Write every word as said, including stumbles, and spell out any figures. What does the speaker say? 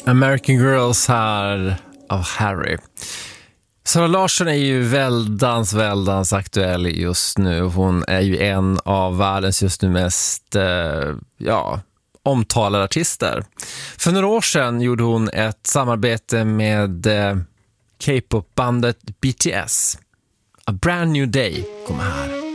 American Girls här av Harry. Sara Larsson är ju väldans, väldans aktuell just nu. Hon är ju en av världens just nu mest eh, ja, omtalade artister. För några år sedan gjorde hon ett samarbete med eh, K-pop-bandet B T S. A Brand New Day kommer här.